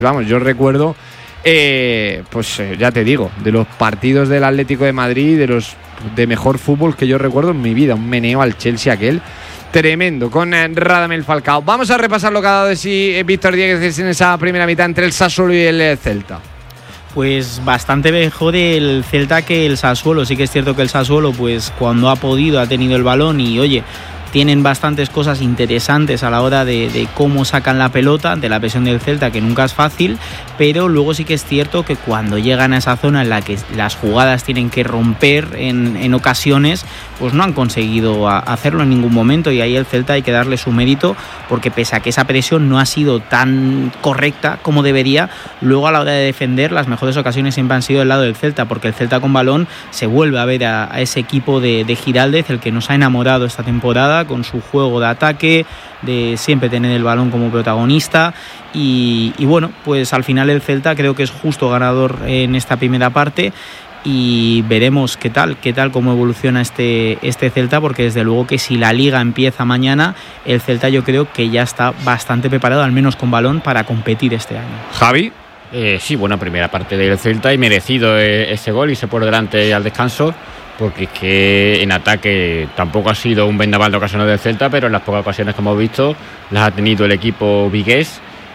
Vamos, yo recuerdo, ya te digo, de los partidos del Atlético de Madrid, de mejor fútbol que yo recuerdo en mi vida, un meneo al Chelsea aquel tremendo con Radamel Falcao. Vamos a repasar lo que ha dado de sí Víctor Dieguez en esa primera mitad entre el Sassuolo y el Celta. Pues bastante mejor el Celta que el Sassuolo. Sí que es cierto que el Sassuolo, pues cuando ha podido, ha tenido el balón y oye, tienen bastantes cosas interesantes a la hora de cómo sacan la pelota, de la presión del Celta, que nunca es fácil, pero luego sí que es cierto que cuando llegan a esa zona en la que las jugadas tienen que romper en ocasiones, pues no han conseguido hacerlo en ningún momento, y ahí el Celta hay que darle su mérito, porque pese a que esa presión no ha sido tan correcta como debería, luego a la hora de defender las mejores ocasiones siempre han sido del lado del Celta, porque el Celta con balón se vuelve a ver a ese equipo de Giraldez, el que nos ha enamorado esta temporada, con su juego de ataque, de siempre tener el balón como protagonista y bueno, pues al final el Celta creo que es justo ganador en esta primera parte y veremos qué tal cómo evoluciona este Celta, porque desde luego que si la Liga empieza mañana, el Celta yo creo que ya está bastante preparado, al menos con balón, para competir este año. Javi. Sí, buena primera parte del Celta y merecido ese gol, y se por delante al descanso, porque es que en ataque tampoco ha sido un vendaval de ocasiones del Celta, pero en las pocas ocasiones que hemos visto las ha tenido el equipo vigués,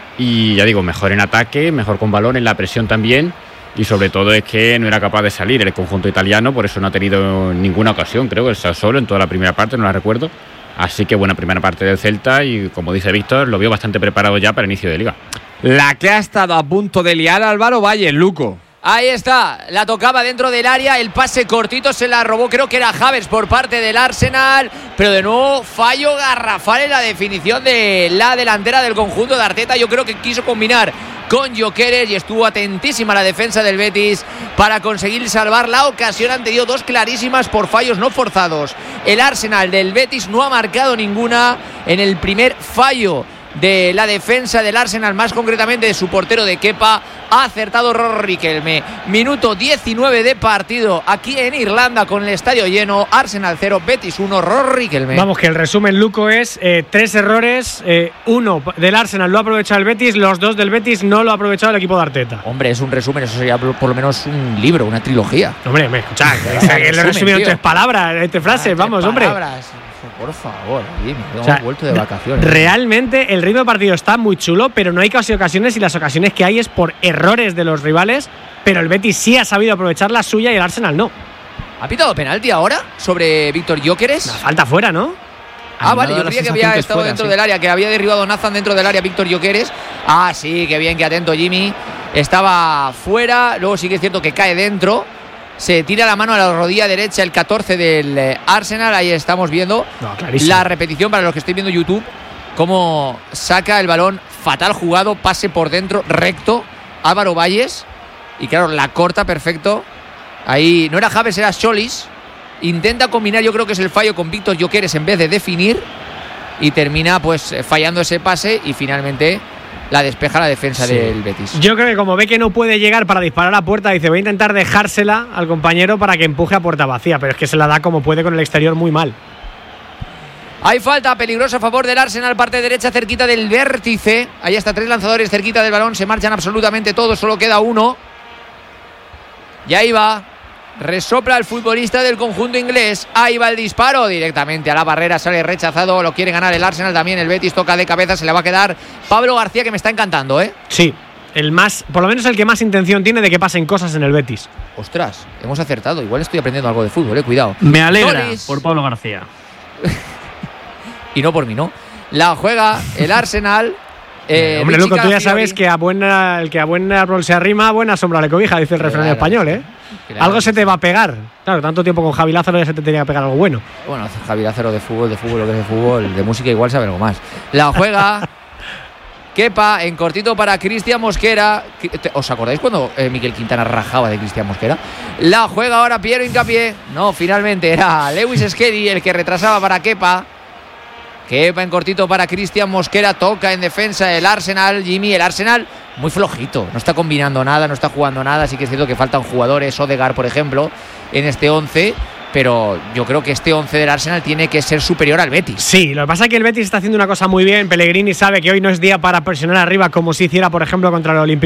y ya digo, mejor en ataque, mejor con balón, en la presión también, y sobre todo es que no era capaz de salir el conjunto italiano, por eso no ha tenido ninguna ocasión, creo que el Sassuolo en toda la primera parte, no la recuerdo. Así que buena primera parte del Celta y, como dice Víctor, lo vio bastante preparado ya para el inicio de Liga. La que ha estado a punto de liar Álvaro Valle, Luco. Ahí está, la tocaba dentro del área, el pase cortito se la robó, creo que era Havertz por parte del Arsenal, pero de nuevo fallo garrafal en la definición de la delantera del conjunto de Arteta. Yo creo que quiso combinar con Gyökeres y estuvo atentísima la defensa del Betis para conseguir salvar la ocasión. Han tenido dos clarísimas por fallos no forzados. El Arsenal del Betis no ha marcado ninguna en el primer fallo de la defensa del Arsenal, más concretamente de su portero de Kepa. Ha acertado Riquelme. Minuto 19 de partido aquí en Irlanda con el estadio lleno. Arsenal 0, Betis 1, Riquelme. Vamos, que el resumen, Luco, es 3 errores, uno del Arsenal lo ha aprovechado el Betis, los 2 del Betis no lo ha aprovechado el equipo de Arteta. Hombre, es un resumen, eso sería por lo menos un libro, una trilogía. Hombre, escucha, que lo he resumido en 3 palabras, en 3 frases, vamos, hombre. Por favor, hemos vuelto de vacaciones. Realmente el ritmo de partido está muy chulo, pero no hay casi ocasiones, y las ocasiones que hay es por errores de los rivales, pero el Betis sí ha sabido aprovechar la suya y el Arsenal no. ¿Ha pitado penalti ahora sobre Víctor Gyökeres? Falta fuera, ¿no? Vale, yo creía que había estado dentro del área, que había derribado Nathan dentro del área Víctor Gyökeres. Sí, qué bien, qué atento Jimmy. Estaba fuera, luego sí que es cierto que cae dentro. Se tira la mano a la rodilla derecha el 14 del Arsenal. Ahí estamos viendo la repetición para los que estéis viendo YouTube. Cómo saca el balón, fatal jugado, pase por dentro, recto, Álvaro Valles. Y claro, la corta perfecto. Ahí no era Havertz, era Scholis. Intenta combinar, yo creo que es el fallo, con Víctor Gyökeres en vez de definir. Y termina pues fallando ese pase y finalmente la despeja la defensa del Betis. Yo creo que como ve que no puede llegar para disparar a puerta, dice, voy a intentar dejársela al compañero para que empuje a puerta vacía, pero es que se la da como puede con el exterior muy mal. Hay falta peligrosa a favor del Arsenal, parte derecha cerquita del vértice. Ahí está, 3 lanzadores cerquita del balón, se marchan absolutamente todos, solo queda uno. Y ahí va, resopla el futbolista del conjunto inglés. Ahí va el disparo directamente a la barrera, sale rechazado, lo quiere ganar el Arsenal también. El Betis toca de cabeza, se le va a quedar Pablo García, que me está encantando, ¿eh? Sí, por lo menos el que más intención tiene de que pasen cosas en el Betis. Ostras, hemos acertado, igual estoy aprendiendo algo de fútbol, cuidado. Me alegra por Pablo García. Y no por mí, ¿no? La juega el Arsenal. Hombre, Luco, tú ya sabes que el que a buen árbol se arrima, buena sombra le cobija, dice el refrán español, ¿eh? Claro, algo se te va a pegar. Claro, tanto tiempo con Javi Lázaro ya se te tenía que pegar algo bueno. Bueno, Javi Lázaro de fútbol, lo que es de fútbol, de música igual sabe algo más. La juega Kepa en cortito para Cristian Mosquera. ¿Os acordáis cuando Miquel Quintana rajaba de Cristian Mosquera? La juega ahora Piero Hincapié. No, finalmente era Lewis Skelly el que retrasaba para Kepa. Kepa en cortito para Cristian Mosquera, toca en defensa el Arsenal. Jimmy, el Arsenal muy flojito, no está combinando nada, no está jugando nada. Sí que es cierto que faltan jugadores, Odegaard por ejemplo, en este 11, pero yo creo que este 11 del Arsenal tiene que ser superior al Betis. Sí, lo que pasa es que el Betis está haciendo una cosa muy bien. Pellegrini sabe que hoy no es día para presionar arriba como si hiciera, por ejemplo, contra el Olympique